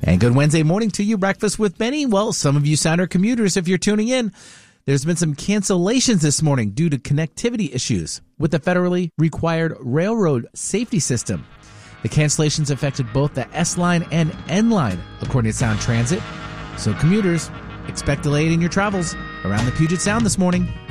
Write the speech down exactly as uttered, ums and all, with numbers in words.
And good Wednesday morning to you. Breakfast with Benny. Well, some of you Sounder commuters, if you're tuning in, there's been some cancellations this morning due to connectivity issues with the federally required railroad safety system. The cancellations affected both the S-Line and N-Line, according to Sound Transit. So commuters, expect delayed in your travels around the Puget Sound this morning.